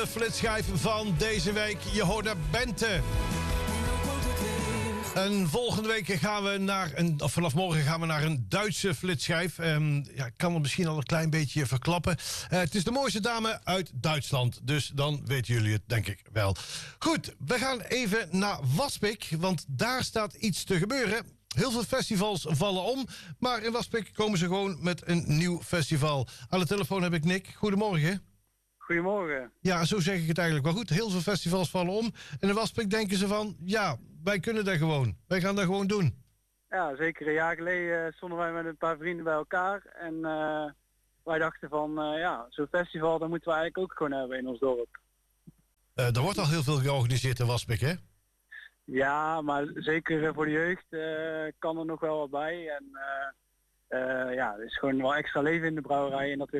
flitsschijf van deze week. Je hoorde Bente. En volgende week gaan we vanaf morgen gaan we naar een Duitse flitsschijf. Ik kan het misschien al een klein beetje verklappen. Het is de mooiste dame uit Duitsland. Dus dan weten jullie het, denk ik wel. Goed, we gaan even naar Waspik. Want daar staat iets te gebeuren. Heel veel festivals vallen om. Maar in Waspik komen ze gewoon met een nieuw festival. Aan de telefoon heb ik Nick. Goedemorgen. Goedemorgen. Ja, zo zeg ik het eigenlijk wel goed. Heel veel festivals vallen om. En in Waspik denken ze van... ja, wij kunnen dat gewoon. Wij gaan dat gewoon doen. Ja, zeker een jaar geleden stonden wij met een paar vrienden bij elkaar. En wij dachten van, zo'n festival, dat moeten we eigenlijk ook gewoon hebben in ons dorp. Er wordt al heel veel georganiseerd in Waspik, hè? Ja, maar zeker voor de jeugd kan er nog wel wat bij. En er is gewoon wel extra leven in de brouwerij. En dat